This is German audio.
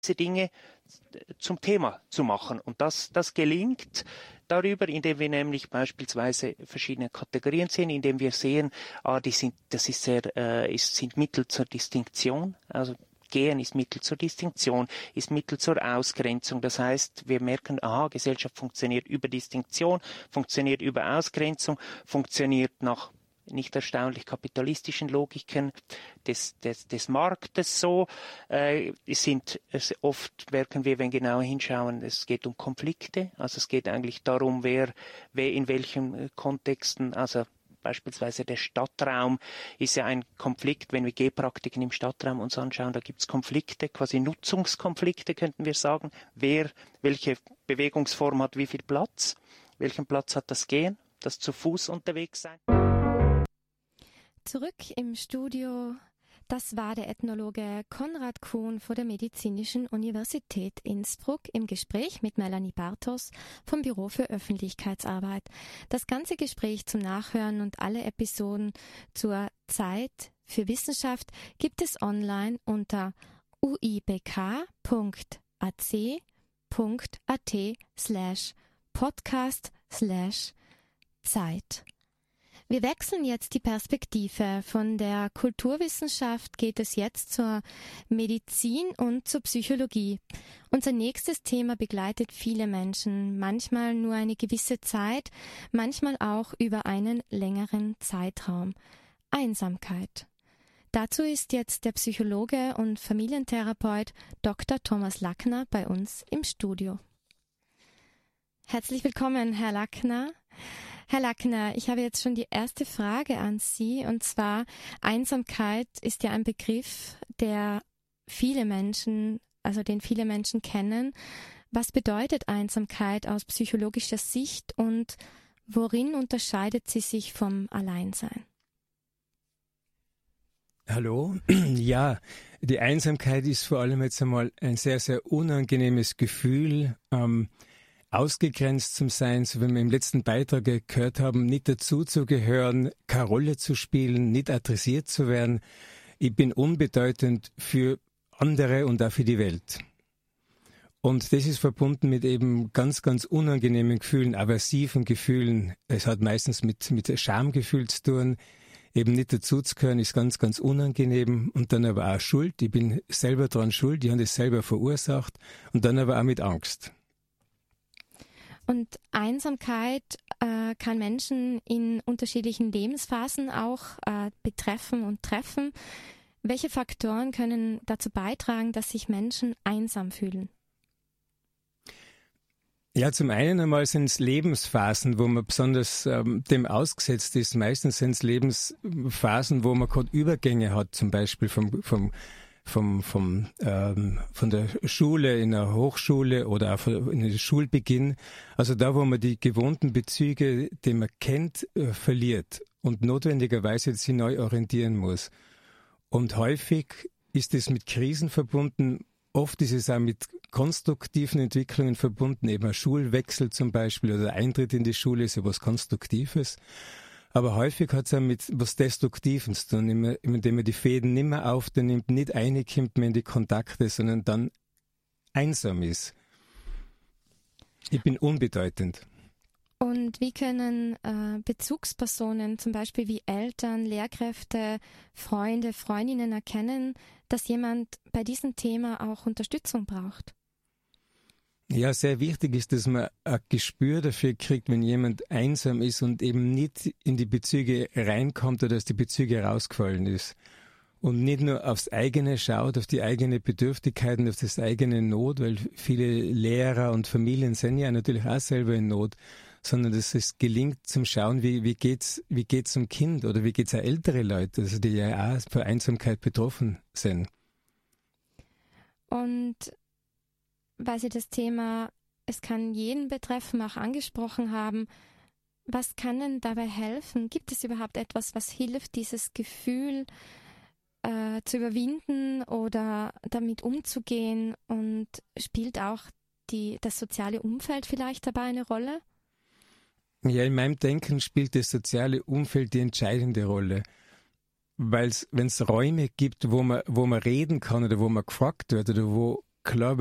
diese Dinge zum Thema zu machen. Und das gelingt darüber, indem wir nämlich beispielsweise verschiedene Kategorien sehen, indem wir sehen, sind Mittel zur Distinktion, also Gehen ist Mittel zur Distinktion, ist Mittel zur Ausgrenzung. Das heißt, wir merken, Gesellschaft funktioniert über Distinktion, funktioniert über Ausgrenzung, funktioniert nach nicht erstaunlich kapitalistischen Logiken des Marktes so. Oft merken wir, wenn genauer hinschauen, es geht um Konflikte. Also es geht eigentlich darum, wer in welchen Kontexten, also beispielsweise der Stadtraum ist ja ein Konflikt, wenn wir Gehpraktiken im Stadtraum uns anschauen, da gibt es Konflikte, quasi Nutzungskonflikte könnten wir sagen. Wer, welche Bewegungsform hat wie viel Platz? Welchen Platz hat das Gehen, das zu Fuß unterwegs sein? Zurück im Studio, das war der Ethnologe Konrad Kuhn von der Medizinischen Universität Innsbruck im Gespräch mit Melanie Bartos vom Büro für Öffentlichkeitsarbeit. Das ganze Gespräch zum Nachhören und alle Episoden zur Zeit für Wissenschaft gibt es online unter uibk.ac.at/podcast/Zeit. Wir wechseln jetzt die Perspektive. Von der Kulturwissenschaft geht es jetzt zur Medizin und zur Psychologie. Unser nächstes Thema begleitet viele Menschen, manchmal nur eine gewisse Zeit, manchmal auch über einen längeren Zeitraum. Einsamkeit. Dazu ist jetzt der Psychologe und Familientherapeut Dr. Thomas Lackner bei uns im Studio. Herzlich willkommen, Herr Lackner. Herr Lackner, ich habe jetzt schon die erste Frage an Sie, und zwar Einsamkeit ist ja ein Begriff, den viele Menschen kennen. Was bedeutet Einsamkeit aus psychologischer Sicht und worin unterscheidet sie sich vom Alleinsein? Hallo, ja, die Einsamkeit ist vor allem jetzt einmal ein sehr, sehr unangenehmes Gefühl, ausgegrenzt zu sein, so wie wir im letzten Beitrag gehört haben, nicht dazuzugehören, keine Rolle zu spielen, nicht adressiert zu werden. Ich bin unbedeutend für andere und auch für die Welt. Und das ist verbunden mit eben ganz, ganz unangenehmen Gefühlen, aversiven Gefühlen. Es hat meistens mit Schamgefühl zu tun. Eben nicht dazuzugehören ist ganz, ganz unangenehm. Und dann aber auch Schuld. Ich bin selber dran schuld, ich habe das selber verursacht. Und dann aber auch mit Angst. Und Einsamkeit kann Menschen in unterschiedlichen Lebensphasen auch betreffen und treffen. Welche Faktoren können dazu beitragen, dass sich Menschen einsam fühlen? Ja, zum einen einmal sind es Lebensphasen, wo man besonders dem ausgesetzt ist. Meistens sind es Lebensphasen, wo man gerade Übergänge hat, zum Beispiel von der Schule in eine Hochschule oder auch in den Schulbeginn. Also da, wo man die gewohnten Bezüge, die man kennt, verliert und notwendigerweise sich neu orientieren muss. Und häufig ist es mit Krisen verbunden. Oft ist es auch mit konstruktiven Entwicklungen verbunden. Eben ein Schulwechsel zum Beispiel oder der Eintritt in die Schule ist ja was Konstruktives. Aber häufig hat es auch mit was Destruktivem zu tun, indem man die Fäden nicht mehr aufnimmt, nicht reinkommt mehr in die Kontakte, sondern dann einsam ist. Ich bin unbedeutend. Und wie können Bezugspersonen, zum Beispiel wie Eltern, Lehrkräfte, Freunde, Freundinnen erkennen, dass jemand bei diesem Thema auch Unterstützung braucht? Ja, sehr wichtig ist, dass man ein Gespür dafür kriegt, wenn jemand einsam ist und eben nicht in die Bezüge reinkommt oder dass die Bezüge rausgefallen ist. Und nicht nur aufs eigene schaut, auf die eigene Bedürftigkeiten, auf das eigene Not, weil viele Lehrer und Familien sind ja natürlich auch selber in Not, sondern dass es gelingt zum Schauen, wie geht's zum Kind oder wie geht's auch ältere Leute, also die ja auch von Einsamkeit betroffen sind. Und weil Sie das Thema, es kann jeden betreffen, auch angesprochen haben, was kann denn dabei helfen? Gibt es überhaupt etwas, was hilft, dieses Gefühl zu überwinden oder damit umzugehen? Und spielt auch das soziale Umfeld vielleicht dabei eine Rolle? Ja, in meinem Denken spielt das soziale Umfeld die entscheidende Rolle. Weil wenn es Räume gibt, wo man reden kann oder wo man gefragt wird oder wo klar,